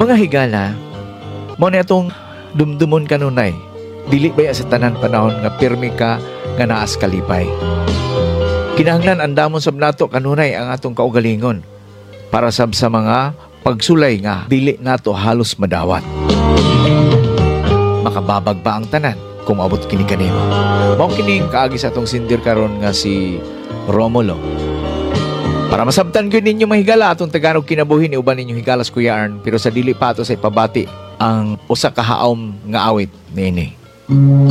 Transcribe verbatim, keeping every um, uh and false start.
Mga higala, mo na itong dumdumon kanunay. Dili ba ya sa tanan panahon nga pirmi ka nga naas kalipay. Kinahanglan andamon sab nato kanunay ang atong kaugalingon para sab sa mga pagsulay nga dili nato halos madawat. Makababag ba ang tanan kung abot kini kanimo? Mao kining kaagi sa atong sindir karon nga si Romulo. Para masabtan gyud ninyo mahigala atong Tagalog kinabuhi ni uban ninyo higalas Kuya Arn, pero sa dili pa ato sa ipabati ang usa ka haom nga awit niini.